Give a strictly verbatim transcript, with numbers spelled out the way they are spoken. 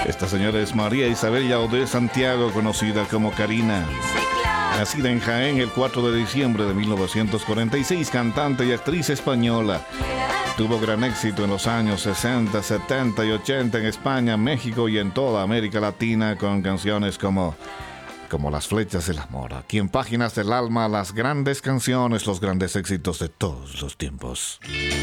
Esta señora es María Isabel Yaudé Santiago, conocida como Karina. Nacida en Jaén el cuatro de diciembre de mil novecientos cuarenta y seis, cantante y actriz española. Tuvo gran éxito en los años sesenta, setenta y ochenta en España, México y en toda América Latina con canciones como, como Las Flechas del Amor. Aquí en Páginas del Alma, las grandes canciones, los grandes éxitos de todos los tiempos.